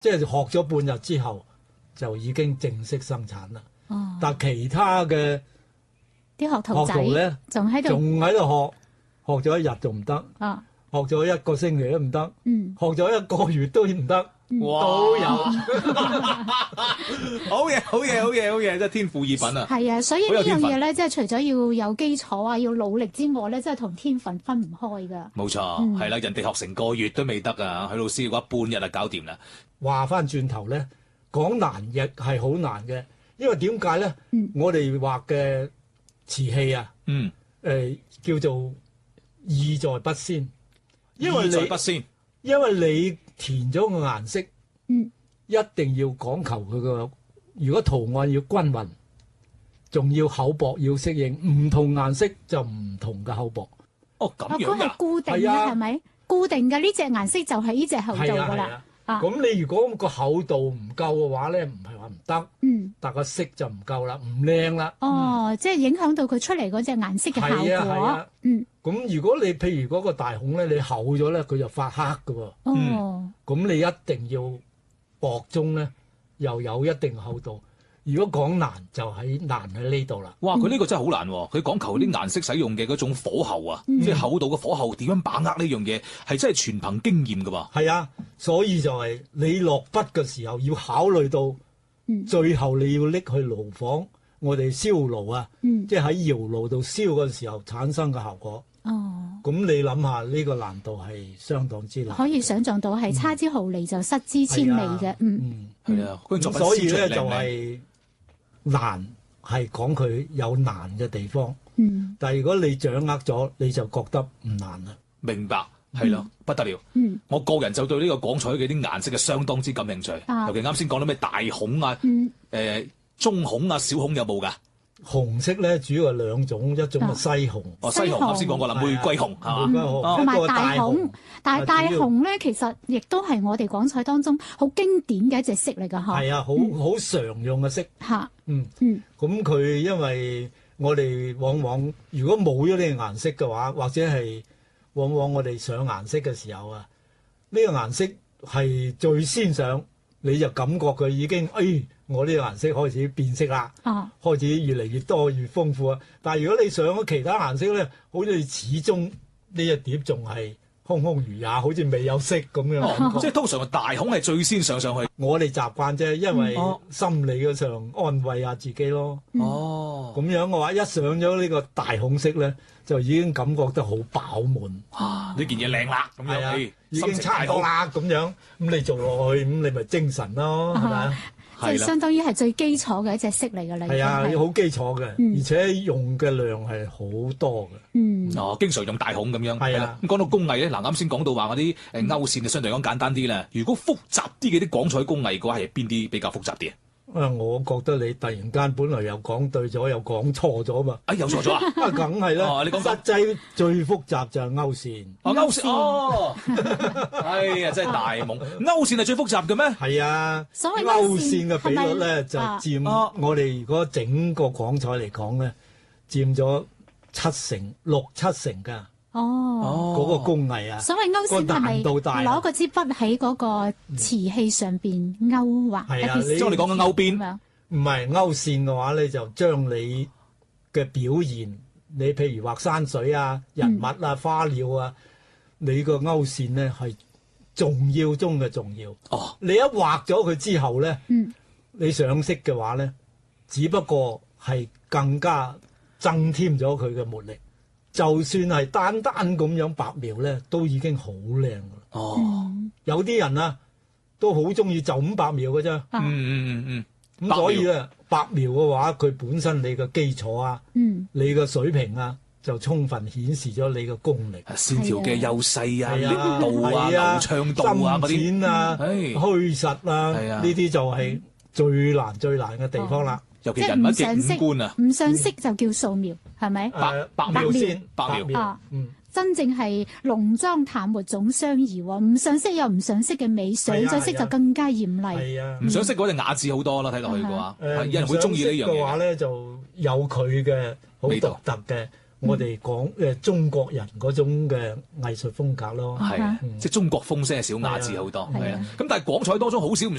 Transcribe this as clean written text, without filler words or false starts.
即係學咗半日之後就已經正式生產啦。 哦， 但其他嘅啲學徒仔學徒咧仲喺度仲喺度學咗一日仲唔得， 啊， 學咗一個星期都唔得， 嗯， 學咗一個月都唔得， 哇都有。 好嘢，好嘢，好嘢，好嘢，真係天賦異稟啊！ 係啊，所以呢好有天分樣嘢咧，即係除咗要有基礎啊，要努力之外咧，即係同天分分唔開噶。 冇錯，係啦，人哋學成個月都未得啊，許老師嘅話半日就搞掂啦。 話翻轉頭咧，講難亦係好難嘅，因為點解咧？我哋畫嘅瓷器啊， 嗯， 叫做意在筆先，因為意在筆先， 因為你填咗個顏色，一定要講求佢個，如果圖案要均勻，仲要厚薄要適應，唔同顏色就唔同嘅厚薄。 哦咁哦，嗰係樣㗎， 固定嘅係啊係咪？固定嘅呢隻顏色就係呢隻厚度係啊噶啦。 係啊。 啊， 咁你如果個厚度唔夠嘅話咧，唔係話唔得， 嗯， 但個色就唔夠啦，唔靚啦。 哦，即係影響到佢出嚟嗰隻顏色嘅係啊係效果啊。 嗯， 咁如果你譬如嗰個大孔咧，你厚咗咧，佢就發黑嘅喎。 哦， 咁你一定要薄中咧，又有一定厚度。如果講難就難喺呢度啦。 哇！佢呢個真係好難喎，佢講求啲顏色使用嘅嗰種火候啊，即係厚度嘅火候點樣把握呢樣嘢，係真係全憑經驗㗎喎。 係啊，所以就係你落筆嘅時候要考慮到，最後你要拎去爐房，我哋燒爐啊，即係喺窯爐度燒嘅時候產生嘅效果。 哦， 咁你諗下呢個難度係相當之難。 可以想像到係差之毫厘就失之千里嘅。 係啊，嗰種作品所以咧就燒出嚟靚唔靚係難係講佢有難嘅地方。 嗯， 但係如果你掌握咗，你就覺得唔難啦。 明白，係咯，不得了。我個人就對呢個廣彩嘅啲顏色係相當之感興趣， 啊尤其啱先講到咩大孔啊、中孔啊、小孔有冇㗎？ 紅色咧主要係兩種，一種係西紅， 哦，西紅啱先講過啦，玫瑰紅係嘛？ 玫瑰紅， 同埋一個大孔紅，， 但係大主要紅咧，其實亦都係我哋廣彩當中好經典嘅一隻色嚟㗎，嗬。 係啊，好常用嘅色。 嚇， 咁佢因為我哋往往如果冇咗呢個顏色嘅話，或者係往往我哋上顏色嘅時候啊，呢個顏色係最先上，你就感覺佢已經，我呢個顏色開始變色啦，開始越嚟越多越豐富啊！但係如果你上咗其他顏色咧，好似始終呢一碟仲係空空如也，好似未有色咁樣。 即係通常大孔係最先上去。 我哋習慣啫，因為心理嘅上安慰下自己咯。 哦， 咁樣嘅話，一上咗呢個大孔色咧，就已經感覺得好飽滿。 呢件嘢靚啦，咁係啊樣， 已經差唔多啦咁樣。咁你做落去，咁你咪精神咯，係咪啊？ 即係相當於係最基礎嘅一隻色嚟㗎啦。 係啊，好基礎嘅，而且用嘅量係好多嘅。 哦，經常用大孔咁樣。 係啊。 咁講到工藝咧，啱先講到話嗰啲勾線就相對嚟講簡單啲啦。如果複雜啲嘅啲廣彩工藝嘅話，係邊啲比較複雜啲啊？ 我覺得你突然間本來又講對咗，又講錯咗嘛。 又錯咗啊？ 梗係啦。 你講實際最複雜就係勾線。 勾線哎呀，真係大懵！勾線係最複雜嘅咩？ 係啊。 所謂勾線嘅比率咧就佔我哋如果整個廣彩嚟講咧，佔咗六七成㗎。嗰個工藝啊。 所謂勾線係咪攞個支筆喺嗰個瓷器上邊勾畫一啲線？ 即係我哋講嘅勾邊。 唔係勾線嘅話咧，就將你嘅表現，你譬如畫山水啊、人物啊、花鳥啊，你個勾線咧係重要中嘅重要。你一畫咗佢之後咧，你上色嘅話咧，只不過係更加增添咗佢嘅活力。就算係單單咁樣白描咧，都已經好靚啦。有啲人啊，都好中意就咁白描嘅啫。咁所以咧，白描嘅話，佢本身你嘅基礎啊，你嘅水平啊，就充分顯示咗你嘅功力。 線條嘅優勢啊、力度啊、流暢度啊嗰啲， 深淺啊、虛實啊，呢啲就係最難嘅地方啦。 尤其人物嘅五官啊， 唔上色就叫素描，係咪？ 白描先，白描。 真正係濃妝淡抹總相宜喎，唔上色有唔上色嘅美，上咗色就更加豔麗。 係啊， 唔上色嗰隻雅致好多啦，睇落去嘅話，有人會中意呢樣嘢。 嘅話咧，就有佢嘅好獨特嘅我哋講中國人嗰種嘅藝術風格咯。 係啊，即係中國風聲係小雅致好多，係啊。咁但係廣彩當中好少唔